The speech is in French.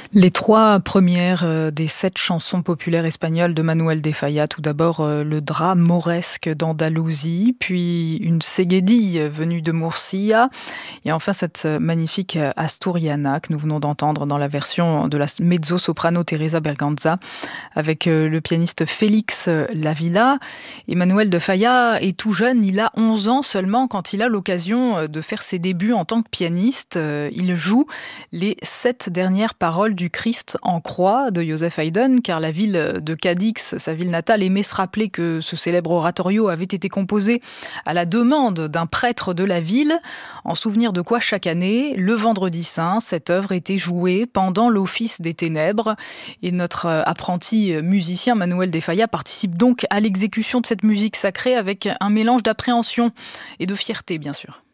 Les 3 premières, des 7 chansons populaires espagnoles de Manuel de Falla. Tout d'abord, le drame mauresque d'Andalousie, puis une seguedille venue de Murcia et enfin cette, magnifique, Asturiana que nous venons d'entendre dans la version de la mezzo-soprano Teresa Berganza avec, le pianiste Félix Lavilla. Emmanuel de Falla est tout jeune, il a 11 ans seulement quand il a l'occasion, de faire ses débuts en tant que pianiste. Il joue les 7 dernières paroles du Christ en croix de Joseph Haydn, car la ville de Cadix, sa ville natale, aimait se rappeler que ce célèbre oratorio avait été composé à la demande d'un prêtre de la ville, en souvenir de quoi chaque année, le vendredi saint, cette œuvre était jouée pendant l'office des ténèbres. Et notre apprenti musicien Manuel de Falla participe donc à l'exécution de cette musique sacrée avec un mélange d'appréhension et de fierté, bien sûr.